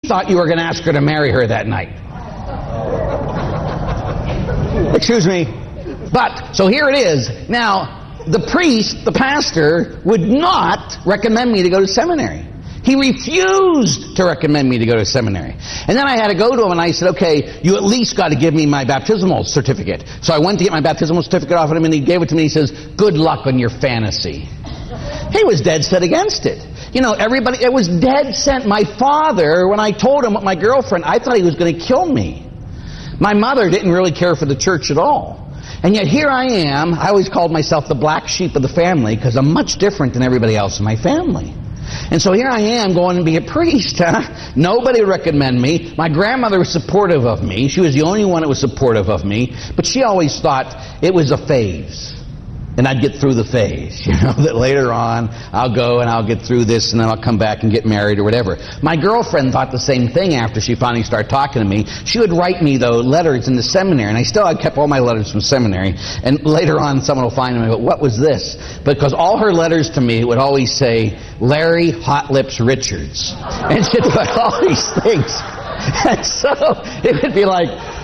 thought you were going to ask her to marry her that night. Excuse me. But, so here it is. Now, the priest, the pastor, would not recommend me to go to seminary. He refused to recommend me to go to seminary. And then I had to go to him and I said, okay, you at least got to give me my baptismal certificate. So I went to get my baptismal certificate off of him and he gave it to me. He says, good luck on your fantasy. He was dead set against it. You know, everybody, it was dead set. My father, when I told him what my girlfriend, I thought he was going to kill me. My mother didn't really care for the church at all. And yet here I am. I always called myself the black sheep of the family because I'm much different than everybody else in my family. And so here I am going to be a priest. Huh? Nobody would recommend me. My grandmother was supportive of me. She was the only one that was supportive of me. But she always thought it was a phase. And I'd get through the phase. You know, that later on I'll go and I'll get through this and then I'll come back and get married or whatever. My girlfriend thought the same thing after she finally started talking to me. She would write me, though, letters in the seminary. And I kept all my letters from seminary. And later on someone will find them and go, what was this? Because all her letters to me would always say, Larry Hot Lips Richards. And she'd put all these things. And so it would be like,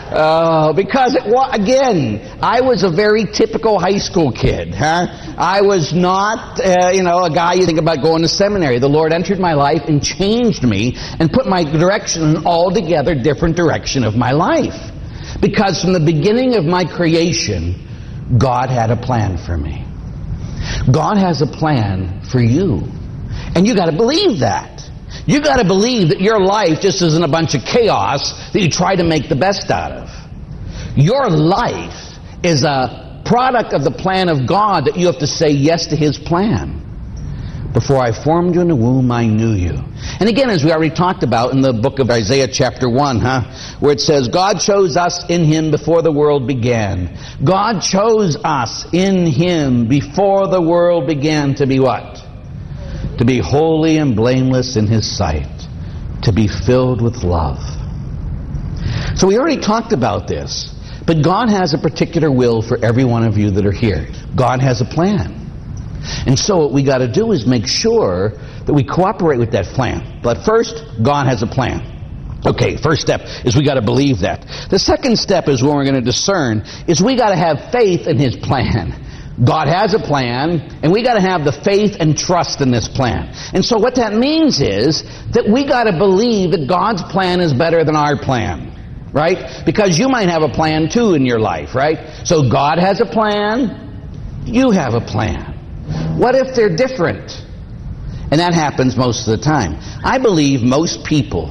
because again, I was a very typical high school kid. Huh? I was not, a guy you think about going to seminary. The Lord entered my life and changed me and put my direction in an altogether different direction of my life. Because from the beginning of my creation, God had a plan for me. God has a plan for you. And you got to believe that. You got to believe that your life just isn't a bunch of chaos that you try to make the best out of. Your life is a product of the plan of God that you have to say yes to His plan. Before I formed you in the womb, I knew you. And again, as we already talked about in the book of Isaiah chapter 1, where it says, God chose us in Him before the world began. God chose us in Him before the world began to be what? To be holy and blameless in His sight. To be filled with love. So we already talked about this. But God has a particular will for every one of you that are here. God has a plan. And so what we got to do is make sure that we cooperate with that plan. But first, God has a plan. Okay, first step is we got to believe that. The second step is when we're going to discern is we got to have faith in His plan. God has a plan, and we got to have the faith and trust in this plan. And so what that means is that we got to believe that God's plan is better than our plan. Right? Because you might have a plan too in your life, right? So God has a plan, you have a plan. What if they're different? And that happens most of the time. I believe most people,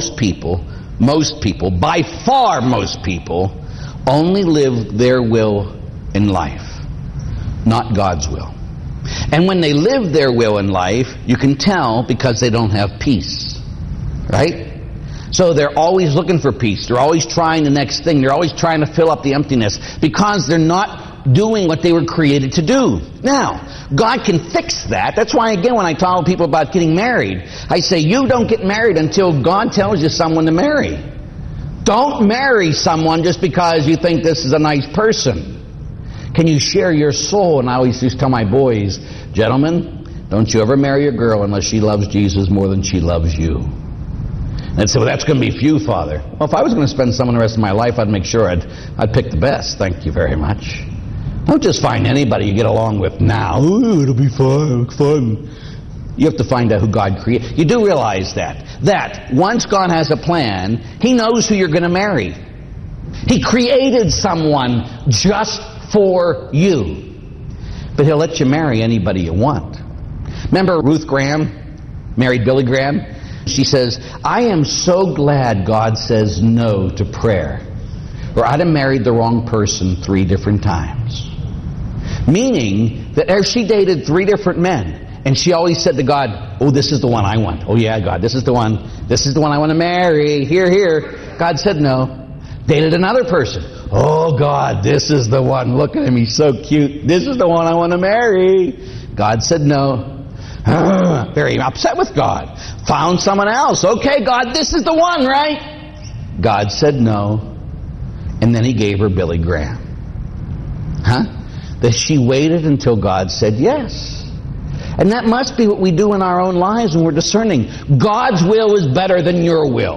by far most people, only live their will in life, not God's will. And when they live their will in life, you can tell because they don't have peace. Right? So they're always looking for peace. They're always trying the next thing. They're always trying to fill up the emptiness because they're not doing what they were created to do. Now, God can fix that. That's why, again, when I tell people about getting married, I say, you don't get married until God tells you someone to marry. Don't marry someone just because you think this is a nice person. Can you share your soul? And I always used to tell my boys, gentlemen, don't you ever marry a girl unless she loves Jesus more than she loves you. And say, well, that's going to be few, Father. Well, if I was going to spend some of the rest of my life, I'd make sure I'd pick the best. Thank you very much. Don't just find anybody you get along with now. Ooh, it'll be fun. You have to find out who God created. You do realize that once God has a plan, He knows who you're going to marry. He created someone just for you. But He'll let you marry anybody you want. Remember Ruth Graham married Billy Graham? She says, I am so glad God says no to prayer, or I'd have married the wrong person 3 different times. Meaning that she dated 3 different men, and she always said to God, oh, this is the one I want. Oh yeah, God, this is the one I want to marry. Here. God said no. Dated another person. Oh God, this is the one. Look at him, he's so cute. This is the one I want to marry. God said no. Very upset with God. Found someone else. Okay, God, this is the one, right? God said no. And then He gave her Billy Graham. That she waited until God said yes. And that must be what we do in our own lives when we're discerning. God's will is better than your will.